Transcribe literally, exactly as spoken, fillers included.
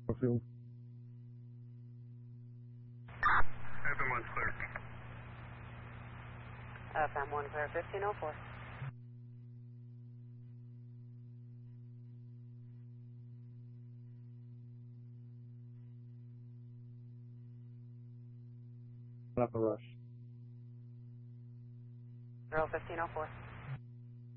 Field. F M one's clear. F M one clear, fifteen oh four. Not the rush. Zero fifteen oh four.